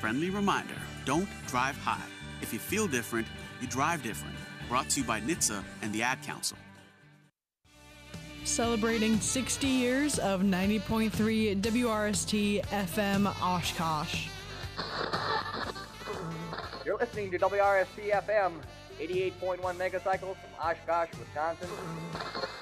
friendly reminder, don't drive high. If you feel different, you drive different. Brought to you by NHTSA and the Ad Council. Celebrating 60 years of 90.3 WRST FM Oshkosh. You're listening to WRST FM, 88.1 megacycles from Oshkosh, Wisconsin.